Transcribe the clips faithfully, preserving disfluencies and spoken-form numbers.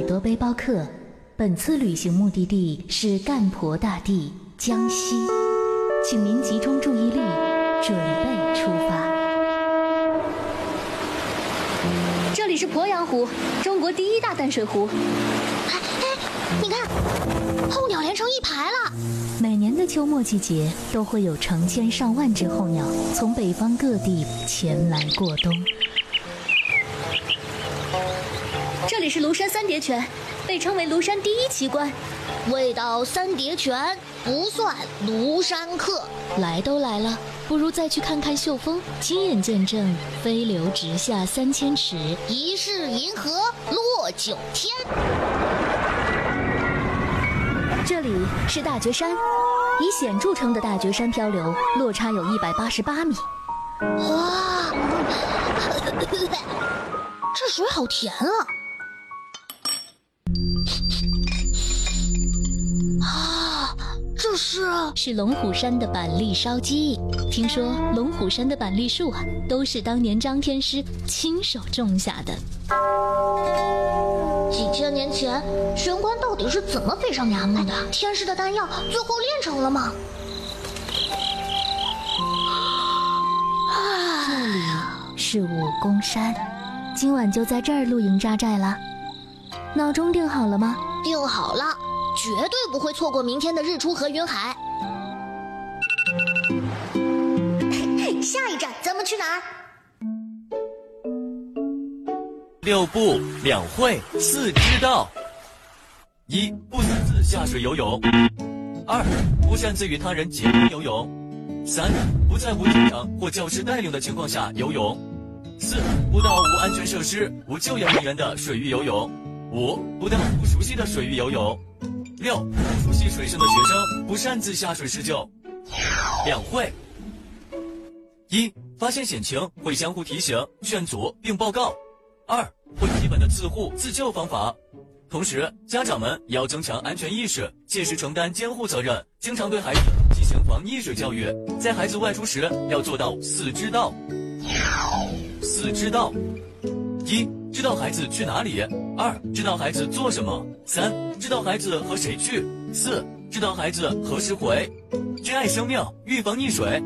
朵背包客，本次旅行目的地是干婆大地江西，请您集中注意力，准备出发。 这里是鄱阳湖，中国第一大淡水湖。 哎哎，你看，候鸟连成一排了。 每年的秋末季节，都会有成千上万只候鸟从北方各地前来过冬。 这里是庐山三叠泉，被称为庐山第一奇观。 未到三叠泉，不算庐山客。 来都来了，不如再去看看秀峰，亲眼见证飞流直下三千尺， 疑是银河落九天。 这里是大觉山，以险著称的大觉山漂流落差有一百八十八米。 哇，这水好甜啊！啊，这是是龙虎山的板栗烧鸡。听说龙虎山的板栗树啊，都是当年张天师亲手种下的。 几千年前，玄关到底是怎么飞上崖木的？天师的丹药最后炼成了吗？ 这里是武功山，今晚就在这儿露营扎寨了。闹钟定好了吗？ 定好了，绝对不会错过明天的日出和云海。下一站咱们去哪儿？ 六步两会四知道：一、不擅自下水游泳；二、不擅自与他人结伴游泳；三、不在无教长或教师带领的情况下游泳；四、不到无安全设施、无救援人员的水域游泳；五、不到不熟悉的水域游泳；六、不熟悉水深的学生不擅自下水施救。两会：一、发现险情会相互提醒、劝阻并报告；二、会基本的自护自救方法。同时，家长们也要增强安全意识，切实承担监护责任，经常对孩子进行防溺水教育。在孩子外出时，要做到四知道。四知道：一、知道孩子去哪里；二、知道孩子做什么；三、知道孩子和谁去；四、知道孩子何时回。珍爱生命，预防溺水。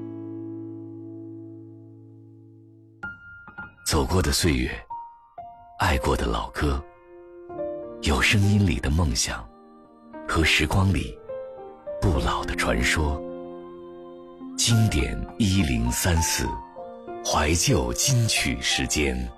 走过的岁月，爱过的老歌，有声音里的梦想，和时光里不老的传说。经典一零三四，怀旧金曲时间。